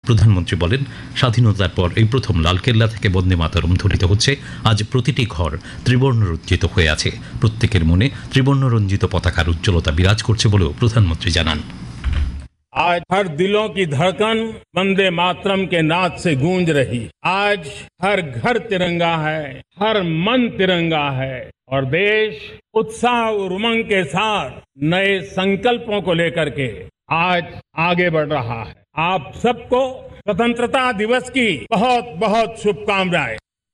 প্রধানমন্ত্রী বলেন, স্বাধীনতার পর এই প্রথম লালকেল্লা থেকে বন্দে মাতরম ধ্বনিত হচ্ছে। আজ প্রতিটি ঘর ত্রিবর্ণরঞ্জিত হয়ে আছে, প্রত্যেকের মনে ত্রিবর্ণরঞ্জিত পতাকার উজ্জ্বলতা বিরাজ করছে বলেও প্রধানমন্ত্রী জানান। आज हर दिलों की धड़कन वंदे मातरम के नाद से गूंज रही। आज हर घर तिरंगा है, हर मन तिरंगा है और देश उत्साह और उमंग के साथ नए संकल्पों को लेकर के आज आगे बढ़ रहा है। आप सबको स्वतंत्रता दिवस की बहुत बहुत शुभकामनाएं।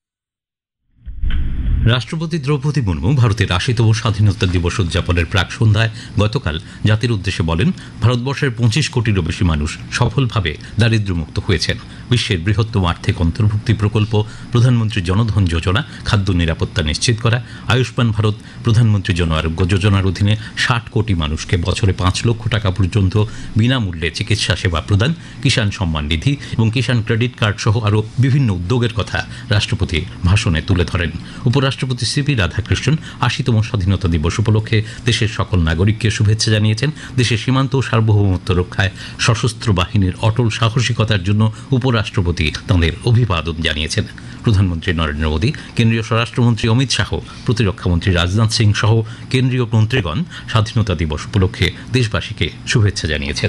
রাষ্ট্রপতি দ্রৌপদী মুর্মু ভারতের ৮০তম স্বাধীনতা দিবস উদযাপনের প্রাক সন্ধ্যায় গতকাল জাতির উদ্দেশ্যে বলেন, ভারতবর্ষের ২৫ কোটিরও বেশি মানুষ সফলভাবে দারিদ্র্যমুক্ত হয়েছেন। বিশ্বের বৃহত্তম আর্থিক অন্তর্ভুক্তি প্রকল্প প্রধানমন্ত্রী জনধন যোজনা, খাদ্য নিরাপত্তা নিশ্চিত করা, আয়ুষ্মান ভারত প্রধানমন্ত্রী জন আরোগ্য যোজনার অধীনে ৬০ কোটি মানুষকে বছরে ৫ লক্ষ টাকা পর্যন্ত বিনামূল্যে চিকিৎসা সেবা প্রদান, কিষাণ সম্মান নিধি এবং কিষাণ ক্রেডিট কার্ড সহ আরও বিভিন্ন উদ্যোগের কথা রাষ্ট্রপতি ভাষণে তুলে ধরেন। উপরাষ্ট্রপতি সিপি রাধাকৃষ্ণন ৮০তম স্বাধীনতা দিবস উপলক্ষে দেশের সকল নাগরিককে শুভেচ্ছা জানিয়েছেন। দেশের সীমান্ত ও সার্বভৌমত্ব রক্ষায় সশস্ত্র বাহিনীর অটল সাহসিকতার জন্য উপরাষ্ট্রপতি তাঁদের অভিবাদন জানিয়েছেন। প্রধানমন্ত্রী নরেন্দ্র মোদী, কেন্দ্রীয় স্বরাষ্ট্রমন্ত্রী অমিত শাহ, প্রতিরক্ষামন্ত্রী রাজনাথ সিং সহ কেন্দ্রীয় মন্ত্রীগণ স্বাধীনতা দিবস উপলক্ষে দেশবাসীকে শুভেচ্ছা জানিয়েছেন।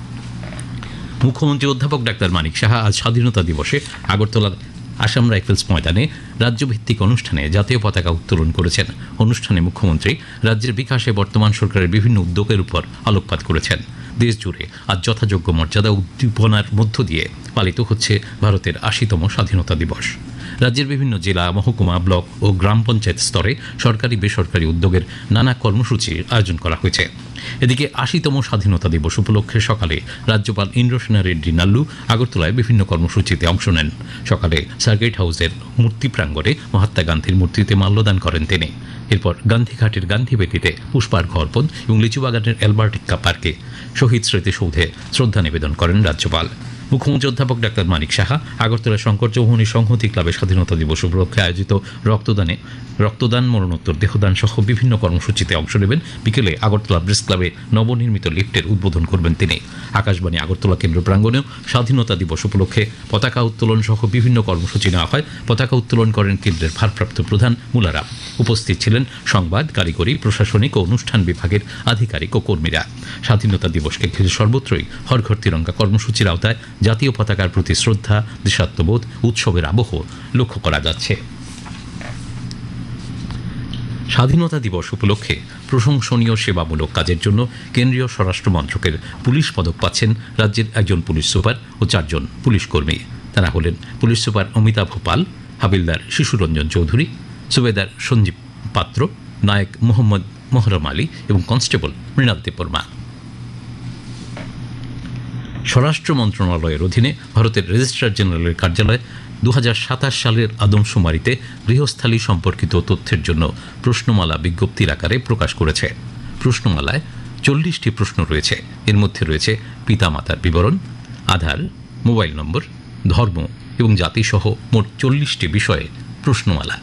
মুখ্যমন্ত্রী অধ্যাপক ডাক্তার মানিক সাহা আজ স্বাধীনতা দিবসে আগরতলার আসাম রাইফেলস ময়দানে রাজ্যভিত্তিক অনুষ্ঠানে জাতীয় পতাকা উত্তোলন করেছেন। অনুষ্ঠানে মুখ্যমন্ত্রী রাজ্যের বিকাশে বর্তমান সরকারের বিভিন্ন উদ্যোগের উপর আলোকপাত করেছেন। দেশ জুড়ে আজ যথাযোগ্য মর্যাদা উদ্দীপনার মধ্য দিয়ে পালিত হচ্ছে ভারতের ৮০তম স্বাধীনতা দিবস। রাজ্যের বিভিন্ন জেলা, মহকুমা, ব্লক ও গ্রাম পঞ্চায়েত স্তরে সরকারি বেসরকারি উদ্যোগের নানা কর্মসূচির আয়োজন করা হয়েছে। এদিকে ৮০তম স্বাধীনতা দিবস উপলক্ষে সকালে রাজ্যপাল ইন্দ্রসেনা রেড্ডি নাল্লু আগরতলায় বিভিন্ন কর্মসূচিতে অংশ নেন। সকালে সার্কিট হাউসের মূর্তি প্রাঙ্গণে মহাত্মা গান্ধীর মূর্তিতে মাল্যদান করেন তিনি। এরপর গান্ধীঘাটের গান্ধী বেদিতে পুষ্পার্ঘ অর্পণ এবং লিচুবাগানের অ্যালবার্টিকা পার্কে শহীদ স্মৃতিসৌধে শ্রদ্ধা নিবেদন করেন রাজ্যপাল। মুখ্যমন্ত্রী অধ্যাপক ডাক্তার মানিক সাহা আগরতলা শঙ্কর চৌমুহনী সংহতি ক্লাবের স্বাধীনতা দিবস উপলক্ষে আয়োজিত রক্তদান, মরণোত্তর দেহদান সহ বিভিন্ন কর্মসূচিতে অংশ নেবেন। বিকেলে আগরতলা প্রেস ক্লাবে নবনির্মিত লিফটের উদ্বোধন করবেন তিনি। আকাশবাণী আগরতলা কেন্দ্র প্রাঙ্গণেও স্বাধীনতা দিবস উপলক্ষে পতাকা উত্তোলন সহ বিভিন্ন কর্মসূচি নেওয়া হয়। পতাকা উত্তোলন করেন কেন্দ্রের ভারপ্রাপ্ত প্রধান মুলারাম। উপস্থিত ছিলেন সংবাদ, কারিগরি, প্রশাসনিক ও অনুষ্ঠান বিভাগের আধিকারিক ও কর্মীরা। স্বাধীনতা দিবসকে ঘিরে সর্বত্রই হর ঘর তিরঙ্গা কর্মসূচির আওতায় জাতীয় পতাকার প্রতি শ্রদ্ধা, দেশাত্মবোধ, উৎসবের আবহ লক্ষ্য করা যাচ্ছে। স্বাধীনতা দিবস উপলক্ষে প্রশংসনীয় সেবামূলক কাজের জন্য কেন্দ্রীয় স্বরাষ্ট্র মন্ত্রকের পুলিশ পদক পাচ্ছেন রাজ্যের একজন পুলিশ সুপার ও ৪ জন পুলিশ কর্মী। তারা হলেন পুলিশ সুপার অমিতাভ পাল, হাবিলদার শিশুরঞ্জন চৌধুরী, সুবেদার সঞ্জীব পাত্র, নায়ক মোহাম্মদ মোহরম আলী এবং কনস্টেবল মৃণাল দেববর্মা। স্বরাষ্ট্র মন্ত্রণালয়ের অধীনে ভারতের রেজিস্ট্রার জেনারেলের কার্যালয় ২০২৭ সালের আদমশুমারিতে গৃহস্থালী সম্পর্কিত তথ্যের জন্য প্রশ্নমালা বিজ্ঞপ্তির আকারে প্রকাশ করেছে। প্রশ্নমালায় ৪০টি প্রশ্ন রয়েছে। এর মধ্যে রয়েছে পিতামাতার বিবরণ, আধার, মোবাইল নম্বর, ধর্ম এবং জাতিসহ মোট ৪০টি বিষয়ে প্রশ্নমালা।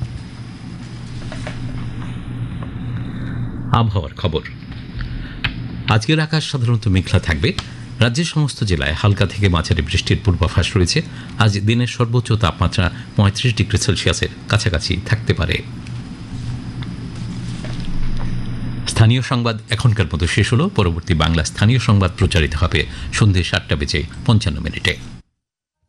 আবহাওয়ার খবর। আজকের আকাশ সাধারণত মেঘলা থাকবে। রাজ্যের সমস্ত জেলায় হালকা থেকে মাঝারি বৃষ্টির পূর্বাভাস রয়েছে। আজ দিনের সর্বোচ্চ তাপমাত্রা ৩৫ ডিগ্রি সেলসিয়াসের কাছাকাছি থাকতে পারে। স্থানীয় সংবাদ এখনকার মতো শেষ হলো। পরবর্তী বাংলা স্থানীয় সংবাদ প্রচারিত হবে সন্ধ্যে ৭টা বেজে ৫৫ মিনিটে।